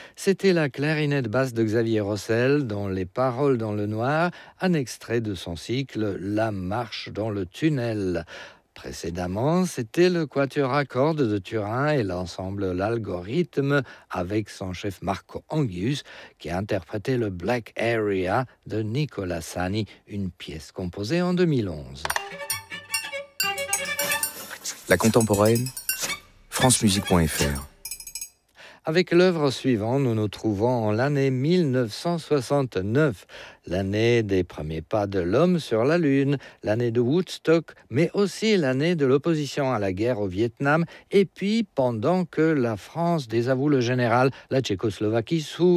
C'était la clarinette basse de Xavier Rossel, dont les paroles dans le noir, un extrait de son cycle La marche dans le tunnel. Précédemment, c'était le quatuor à cordes de Turin et l'ensemble L'Algorithme avec son chef Marco Angius qui a interprété le Black Area de Nicola Sani, une pièce composée en 2011. La contemporaine, francemusique.fr. Avec l'œuvre suivante, nous nous trouvons en l'année 1969, l'année des premiers pas de l'homme sur la Lune, l'année de Woodstock, mais aussi l'année de l'opposition à la guerre au Vietnam, et puis pendant que la France désavoue le général, la Tchécoslovaquie s'ouvre